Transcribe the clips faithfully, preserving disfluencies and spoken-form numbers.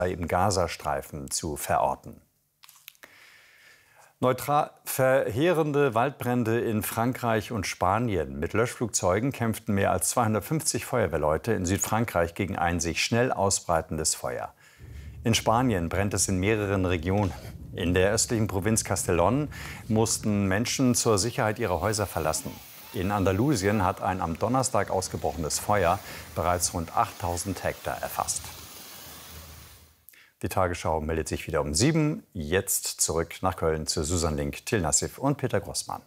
im Gazastreifen zu verorten. Neutral verheerende Waldbrände in Frankreich und Spanien. Mit Löschflugzeugen kämpften mehr als zweihundertfünfzig Feuerwehrleute in Südfrankreich gegen ein sich schnell ausbreitendes Feuer. In Spanien brennt es in mehreren Regionen. In der östlichen Provinz Castellón mussten Menschen zur Sicherheit ihre Häuser verlassen. In Andalusien hat ein am Donnerstag ausgebrochenes Feuer bereits rund achttausend Hektar erfasst. Die Tagesschau meldet sich wieder um sieben. Jetzt zurück nach Köln zu Susan Link, Till Nassif und Peter Grossmann.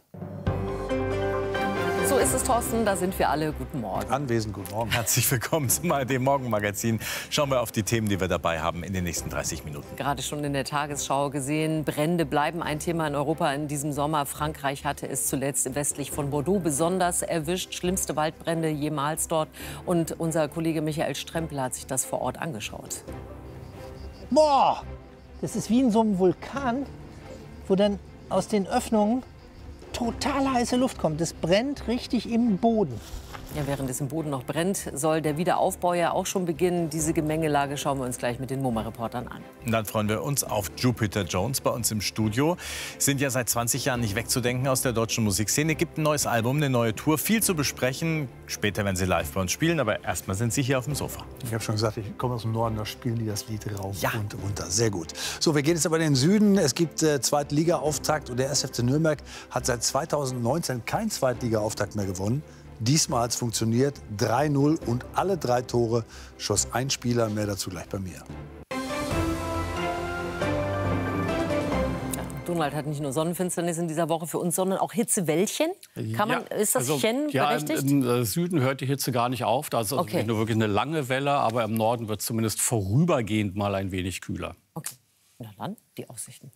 So ist es, Thorsten, da sind wir alle. Guten Morgen. Anwesend, guten Morgen. Herzlich willkommen zum A R D-Morgenmagazin. Schauen wir auf die Themen, die wir dabei haben in den nächsten dreißig Minuten. Gerade schon in der Tagesschau gesehen, Brände bleiben ein Thema in Europa in diesem Sommer. Frankreich hatte es zuletzt westlich von Bordeaux besonders erwischt. Schlimmste Waldbrände jemals dort. Und unser Kollege Michael Strempel hat sich das vor Ort angeschaut. Boah, das ist wie in so einem Vulkan, wo dann aus den Öffnungen total heiße Luft kommt. Das brennt richtig im Boden. Ja, während es im Boden noch brennt, soll der Wiederaufbau ja auch schon beginnen. Diese Gemengelage schauen wir uns gleich mit den MoMA-Reportern an. Und dann freuen wir uns auf Jupiter Jones bei uns im Studio. Sind ja seit zwanzig Jahren nicht wegzudenken aus der deutschen Musikszene. Gibt ein neues Album, eine neue Tour, viel zu besprechen. Später werden sie live bei uns spielen, aber erstmal sind sie hier auf dem Sofa. Ich habe schon gesagt, ich komme aus dem Norden, da spielen die das Lied rauf Ja. und runter. Sehr gut. So, wir gehen jetzt aber in den Süden. Es gibt äh, Zweitliga-Auftakt und der S F C Nürnberg hat seit zweitausendneunzehn keinen Zweitliga-Auftakt mehr gewonnen. Diesmal hat es funktioniert, drei null und alle drei Tore schoss ein Spieler, mehr dazu gleich bei mir. Donald hat nicht nur Sonnenfinsternis in dieser Woche für uns, sondern auch Hitzewellchen. Kann man, Ja, ist das also, Chen ja, berechtigt? im, im Süden hört die Hitze gar nicht auf. Da ist also Okay. nur wirklich eine lange Welle, aber im Norden wird es zumindest vorübergehend mal ein wenig kühler. Okay, na dann die Aussichten.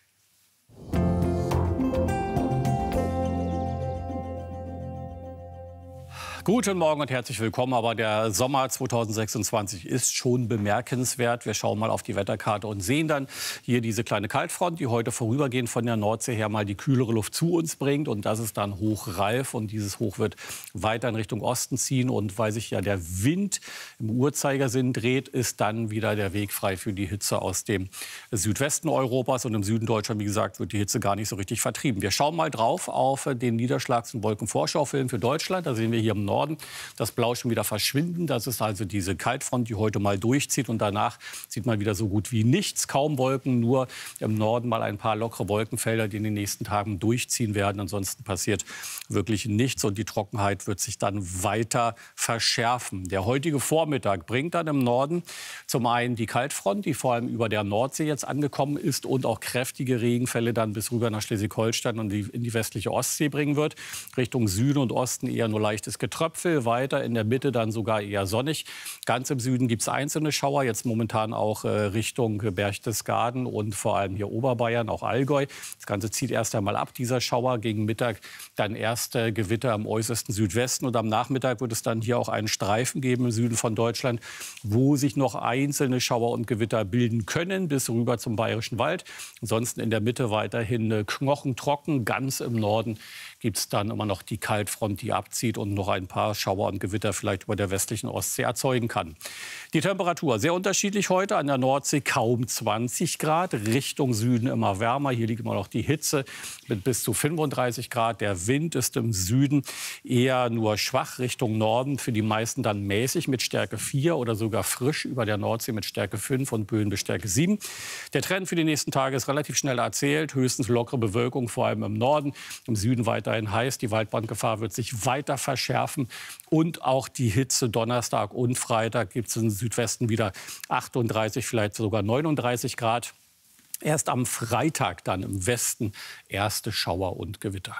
Guten Morgen und herzlich willkommen. Aber der Sommer zweitausendsechsundzwanzig ist schon bemerkenswert. Wir schauen mal auf die Wetterkarte und sehen dann hier diese kleine Kaltfront, die heute vorübergehend von der Nordsee her mal die kühlere Luft zu uns bringt. Und das ist dann hochreif. Und dieses Hoch wird weiter in Richtung Osten ziehen. Und weil sich ja der Wind im Uhrzeigersinn dreht, ist dann wieder der Weg frei für die Hitze aus dem Südwesten Europas. Und im Süden Deutschland, wie gesagt, wird die Hitze gar nicht so richtig vertrieben. Wir schauen mal drauf auf den Niederschlags- und Wolkenvorschaufilm für Deutschland. Da sehen wir hier im Norden das Blau schon wieder verschwinden. Das ist also diese Kaltfront, die heute mal durchzieht. Und danach sieht man wieder so gut wie nichts. Kaum Wolken, nur im Norden mal ein paar lockere Wolkenfelder, die in den nächsten Tagen durchziehen werden. Ansonsten passiert wirklich nichts. Und die Trockenheit wird sich dann weiter verschärfen. Der heutige Vormittag bringt dann im Norden zum einen die Kaltfront, die vor allem über der Nordsee jetzt angekommen ist und auch kräftige Regenfälle dann bis rüber nach Schleswig-Holstein und die, in die westliche Ostsee bringen wird. Richtung Süden und Osten eher nur leichtes Getröpfel, weiter in der Mitte dann sogar eher sonnig. Ganz im Süden gibt es einzelne Schauer, jetzt momentan auch äh, Richtung Berchtesgaden und vor allem hier Oberbayern, auch Allgäu. Das Ganze zieht erst einmal ab, dieser Schauer. Gegen Mittag dann erst äh, Gewitter am äußersten Südwesten und am Nachmittag wird es dann hier auch einen Streifen geben im Süden von Deutschland, wo sich noch einzelne Schauer und Gewitter bilden können, bis rüber zum Bayerischen Wald. Ansonsten in der Mitte weiterhin äh, knochentrocken, ganz im Norden gibt es dann immer noch die Kaltfront, die abzieht und noch ein paar Schauer und Gewitter vielleicht über der westlichen Ostsee erzeugen kann. Die Temperatur sehr unterschiedlich heute. An der Nordsee kaum zwanzig Grad, Richtung Süden immer wärmer. Hier liegt immer noch die Hitze mit bis zu fünfunddreißig Grad. Der Wind ist im Süden eher nur schwach Richtung Norden. Für die meisten dann mäßig mit Stärke vier oder sogar frisch über der Nordsee mit Stärke fünf und Böen bis Stärke sieben. Der Trend für die nächsten Tage ist relativ schnell erzählt. Höchstens lockere Bewölkung, vor allem im Norden. Im Süden weiterhin heiß. Die Waldbrandgefahr wird sich weiter verschärfen. Und auch die Hitze Donnerstag und Freitag gibt es im Südwesten wieder achtunddreißig, vielleicht sogar neununddreißig Grad. Erst am Freitag dann im Westen erste Schauer und Gewitter.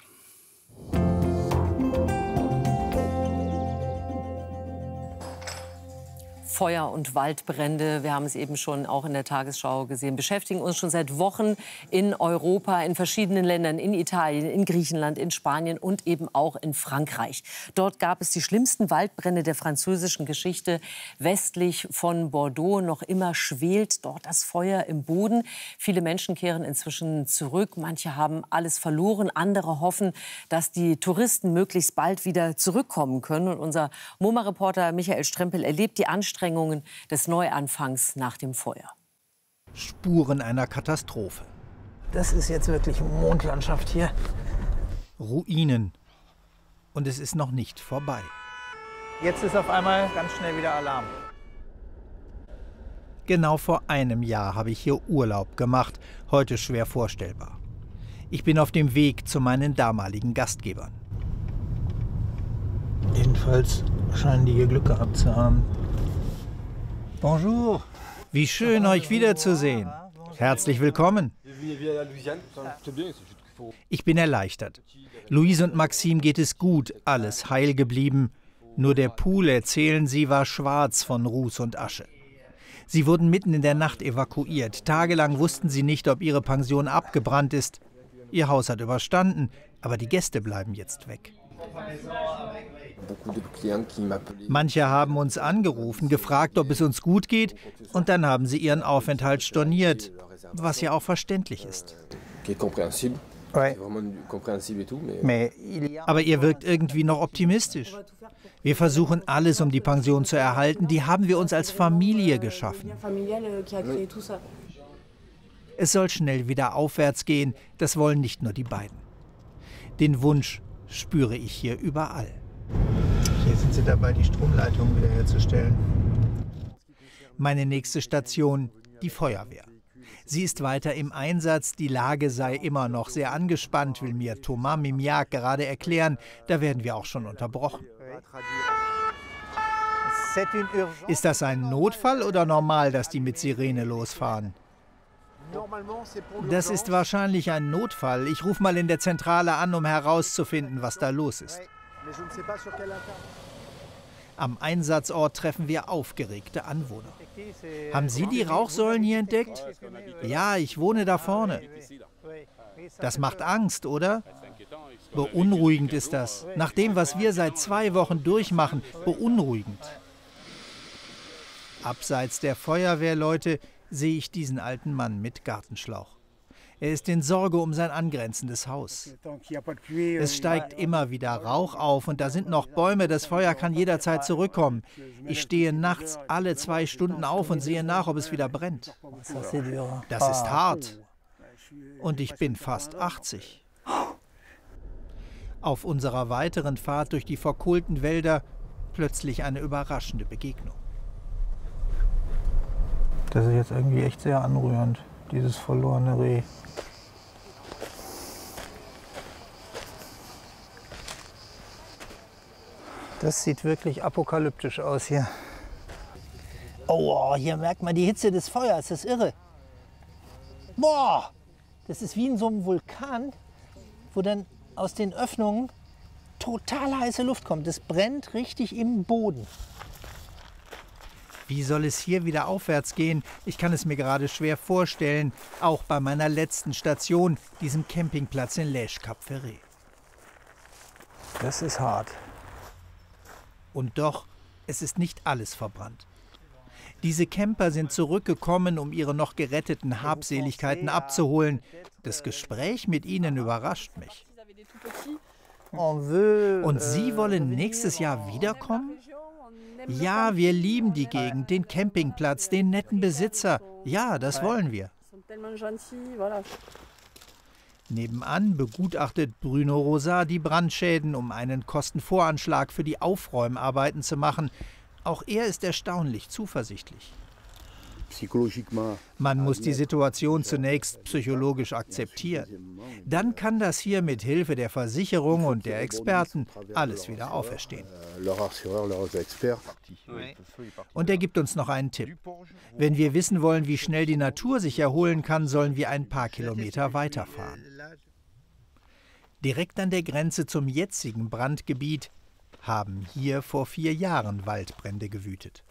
Feuer und Waldbrände, wir haben es eben schon auch in der Tagesschau gesehen, beschäftigen uns schon seit Wochen in Europa, in verschiedenen Ländern, in Italien, in Griechenland, in Spanien und eben auch in Frankreich. Dort gab es die schlimmsten Waldbrände der französischen Geschichte. Westlich von Bordeaux noch immer schwelt dort das Feuer im Boden. Viele Menschen kehren inzwischen zurück. Manche haben alles verloren. Andere hoffen, dass die Touristen möglichst bald wieder zurückkommen können. Und unser MoMA-Reporter Michael Strempel erlebt die Anstrengungen des Neuanfangs nach dem Feuer. Spuren einer Katastrophe. Das ist jetzt wirklich Mondlandschaft hier. Ruinen. Und es ist noch nicht vorbei. Jetzt ist auf einmal ganz schnell wieder Alarm. Genau vor einem Jahr habe ich hier Urlaub gemacht. Heute schwer vorstellbar. Ich bin auf dem Weg zu meinen damaligen Gastgebern. Jedenfalls scheinen die hier Glück gehabt zu haben. Bonjour. Wie schön, euch wiederzusehen. Herzlich willkommen. Ich bin erleichtert. Louise und Maxime geht es gut, alles heil geblieben. Nur der Pool, erzählen sie, war schwarz von Ruß und Asche. Sie wurden mitten in der Nacht evakuiert. Tagelang wussten sie nicht, ob ihre Pension abgebrannt ist. Ihr Haus hat überstanden, aber die Gäste bleiben jetzt weg. Manche haben uns angerufen, gefragt, ob es uns gut geht, und dann haben sie ihren Aufenthalt storniert, was ja auch verständlich ist. Aber ihr wirkt irgendwie noch optimistisch. Wir versuchen alles, um die Pension zu erhalten. Die haben wir uns als Familie geschaffen. Es soll schnell wieder aufwärts gehen, das wollen nicht nur die beiden. Den Wunsch spüre ich hier überall. Hier sind sie dabei, die Stromleitung wiederherzustellen. Meine nächste Station, die Feuerwehr. Sie ist weiter im Einsatz, die Lage sei immer noch sehr angespannt, will mir Thomas Mimiak gerade erklären. Da werden wir auch schon unterbrochen. Ist das ein Notfall oder normal, dass die mit Sirene losfahren? Das ist wahrscheinlich ein Notfall. Ich rufe mal in der Zentrale an, um herauszufinden, was da los ist. Am Einsatzort treffen wir aufgeregte Anwohner. Haben Sie die Rauchsäulen hier entdeckt? Ja, ich wohne da vorne. Das macht Angst, oder? Beunruhigend ist das. Nach dem, was wir seit zwei Wochen durchmachen, beunruhigend. Abseits der Feuerwehrleute sehe ich diesen alten Mann mit Gartenschlauch. Er ist in Sorge um sein angrenzendes Haus. Es steigt immer wieder Rauch auf und da sind noch Bäume, das Feuer kann jederzeit zurückkommen. Ich stehe nachts alle zwei Stunden auf und sehe nach, ob es wieder brennt. Das ist hart. Und ich bin fast achtzig. Auf unserer weiteren Fahrt durch die verkohlten Wälder plötzlich eine überraschende Begegnung. Das ist jetzt irgendwie echt sehr anrührend, dieses verlorene Reh. Das sieht wirklich apokalyptisch aus hier. Oh, hier merkt man die Hitze des Feuers, das ist irre. Boah, das ist wie in so einem Vulkan, wo dann aus den Öffnungen total heiße Luft kommt. Das brennt richtig im Boden. Wie soll es hier wieder aufwärts gehen? Ich kann es mir gerade schwer vorstellen, auch bei meiner letzten Station, diesem Campingplatz in Lège Cap Ferret. Das ist hart. Und doch, es ist nicht alles verbrannt. Diese Camper sind zurückgekommen, um ihre noch geretteten Habseligkeiten abzuholen. Das Gespräch mit ihnen überrascht mich. Und Sie wollen nächstes Jahr wiederkommen? Ja, wir lieben die Gegend, den Campingplatz, den netten Besitzer. Ja, das wollen wir. Nebenan begutachtet Bruno Rosat die Brandschäden, um einen Kostenvoranschlag für die Aufräumarbeiten zu machen. Auch er ist erstaunlich zuversichtlich. Man muss die Situation zunächst psychologisch akzeptieren. Dann kann das hier mit Hilfe der Versicherung und der Experten alles wieder auferstehen. Und er gibt uns noch einen Tipp. Wenn wir wissen wollen, wie schnell die Natur sich erholen kann, sollen wir ein paar Kilometer weiterfahren. Direkt an der Grenze zum jetzigen Brandgebiet haben hier vor vier Jahren Waldbrände gewütet.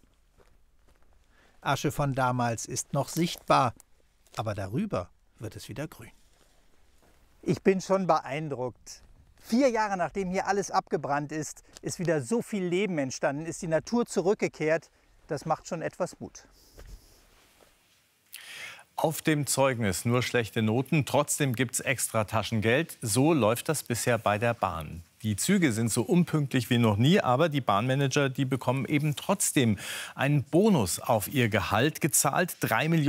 Asche von damals ist noch sichtbar, aber darüber wird es wieder grün. Ich bin schon beeindruckt. Vier Jahre nachdem hier alles abgebrannt ist, ist wieder so viel Leben entstanden, ist die Natur zurückgekehrt. Das macht schon etwas Mut. Auf dem Zeugnis nur schlechte Noten, trotzdem gibt es extra Taschengeld. So läuft das bisher bei der Bahn. Die Züge sind so unpünktlich wie noch nie, aber die Bahnmanager, die bekommen eben trotzdem einen Bonus auf ihr Gehalt gezahlt. Drei Millionen